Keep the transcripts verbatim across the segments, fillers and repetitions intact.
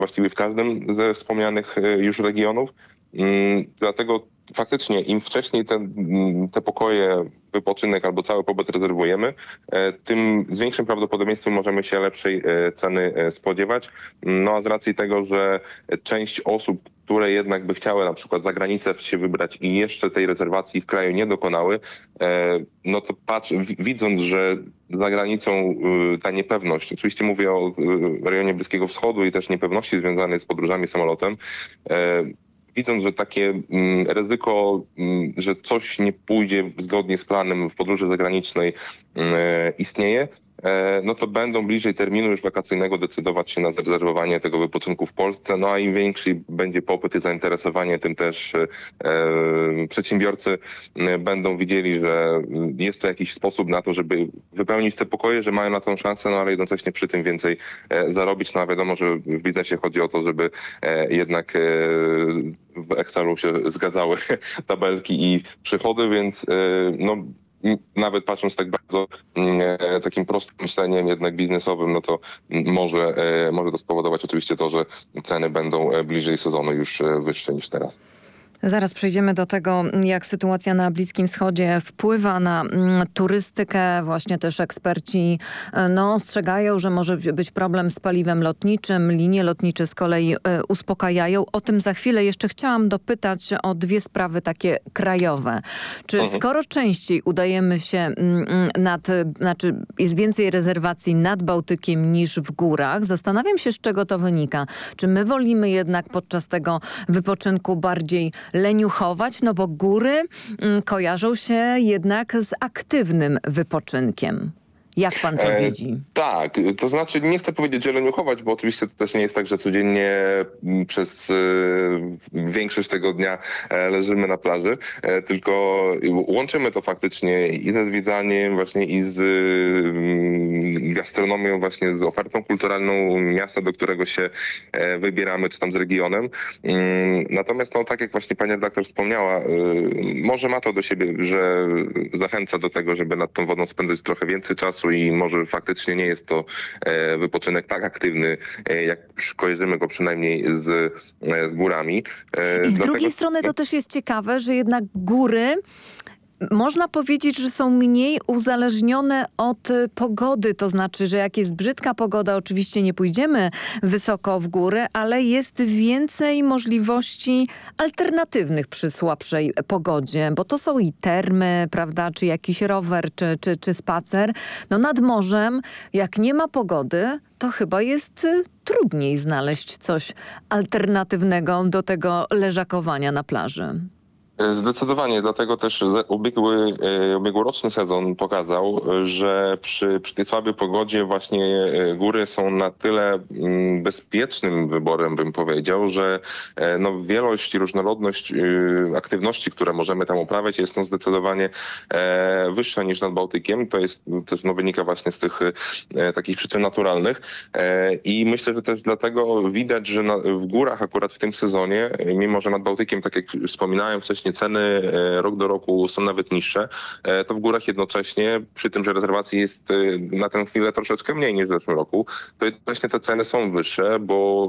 właściwie w każdym ze wspomnianych już regionów. Dlatego faktycznie im wcześniej te, te pokoje, wypoczynek albo cały pobyt rezerwujemy, tym z większym prawdopodobieństwem możemy się lepszej ceny spodziewać. No a z racji tego, że część osób, które jednak by chciały na przykład za granicę się wybrać i jeszcze tej rezerwacji w kraju nie dokonały, no to patrz, widząc, że za granicą ta niepewność, oczywiście mówię o rejonie Bliskiego Wschodu i też niepewności związanej z podróżami samolotem, widząc, że takie ryzyko, że coś nie pójdzie zgodnie z planem w podróży zagranicznej istnieje, no to będą bliżej terminu już wakacyjnego decydować się na zarezerwowanie tego wypoczynku w Polsce. No a im większy będzie popyt i zainteresowanie, tym też e, przedsiębiorcy będą widzieli, że jest to jakiś sposób na to, żeby wypełnić te pokoje, że mają na tą szansę, no ale jednocześnie przy tym więcej e, zarobić. No a wiadomo, że w biznesie chodzi o to, żeby e, jednak e, w Excelu się zgadzały tabelki i przychody, więc e, no nawet patrząc tak bardzo e, takim prostym myśleniem jednak biznesowym, no to może, e, może to spowodować oczywiście to, że ceny będą bliżej sezonu już wyższe niż teraz. Zaraz przejdziemy do tego, jak sytuacja na Bliskim Wschodzie wpływa na mm, turystykę. Właśnie też eksperci no, ostrzegają, że może być problem z paliwem lotniczym. Linie lotnicze z kolei y, uspokajają. O tym za chwilę. Jeszcze chciałam dopytać o dwie sprawy takie krajowe. Czy mhm. skoro częściej udajemy się mm, nad, znaczy jest więcej rezerwacji nad Bałtykiem niż w górach, zastanawiam się, z czego to wynika. Czy my wolimy jednak podczas tego wypoczynku bardziej leniuchować, no bo góry mm, kojarzą się jednak z aktywnym wypoczynkiem. Jak pan to e, widzi? Tak, to znaczy nie chcę powiedzieć, że leniuchować, bo oczywiście to też nie jest tak, że codziennie przez e, większość tego dnia e, leżymy na plaży, e, tylko łączymy to faktycznie i ze zwiedzaniem właśnie i z e, gastronomią, właśnie z ofertą kulturalną miasta, do którego się e, wybieramy, czy tam z regionem. E, natomiast no, tak jak właśnie pani redaktor wspomniała, e, może ma to do siebie, że zachęca do tego, żeby nad tą wodą spędzać trochę więcej czasu i może faktycznie nie jest to e, wypoczynek tak aktywny, e, jak kojarzymy go przynajmniej z, e, z górami. E, I z dlatego... drugiej strony to też jest ciekawe, że jednak góry można powiedzieć, że są mniej uzależnione od pogody. To znaczy, że jak jest brzydka pogoda, oczywiście nie pójdziemy wysoko w góry, ale jest więcej możliwości alternatywnych przy słabszej pogodzie, bo to są i termy, prawda, czy jakiś rower, czy, czy, czy spacer. No nad morzem, jak nie ma pogody, to chyba jest trudniej znaleźć coś alternatywnego do tego leżakowania na plaży. Zdecydowanie, dlatego też ubiegły, ubiegłoroczny sezon pokazał, że przy, przy tej słabej pogodzie właśnie góry są na tyle bezpiecznym wyborem, bym powiedział, że no, wielość i różnorodność aktywności, które możemy tam uprawiać, jest no, zdecydowanie wyższa niż nad Bałtykiem. To jest też no, wynika właśnie z tych takich przyczyn naturalnych i myślę, że też dlatego widać, że na, w górach akurat w tym sezonie, mimo że nad Bałtykiem, tak jak wspominałem wcześniej, ceny rok do roku są nawet niższe, to w górach jednocześnie, przy tym, że rezerwacji jest na tę chwilę troszeczkę mniej niż w zeszłym roku, to jednocześnie te ceny są wyższe, bo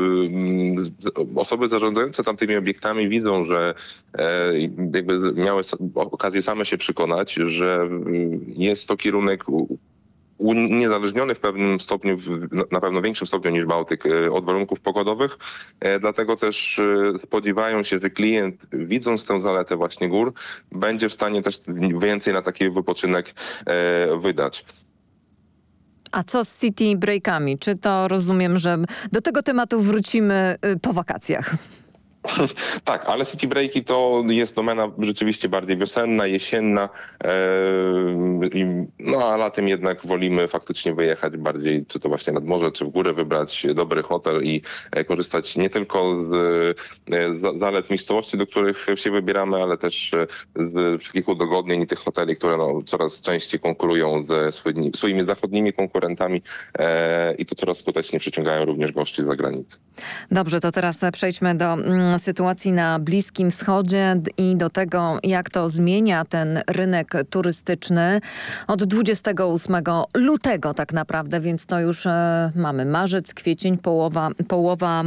y, osoby zarządzające tamtymi obiektami widzą, że y, jakby miały okazję same się przekonać, że jest to kierunek uniezależniony w pewnym stopniu, na pewno większym stopniu niż Bałtyk, od warunków pogodowych. Dlatego też spodziewają się, że klient, widząc tę zaletę właśnie gór, będzie w stanie też więcej na taki wypoczynek wydać. A co z city breakami? Czy to rozumiem, że do tego tematu wrócimy po wakacjach? Tak, ale city breaki to jest domena rzeczywiście bardziej wiosenna, jesienna, yy, no a latem jednak wolimy faktycznie wyjechać bardziej, czy to właśnie nad morze, czy w górę, wybrać dobry hotel i korzystać nie tylko z, z zalet miejscowości, do których się wybieramy, ale też z wszystkich udogodnień i tych hoteli, które no, coraz częściej konkurują ze swoimi, swoimi zachodnimi konkurentami yy, i to coraz skuteczniej przyciągają również gości z zagranicy. Dobrze, to teraz przejdźmy do mm, sytuacji na Bliskim Wschodzie i do tego, jak to zmienia ten rynek turystyczny. Od dwudziestego ósmego lutego tak naprawdę, więc to już e, mamy marzec, kwiecień, połowa, połowa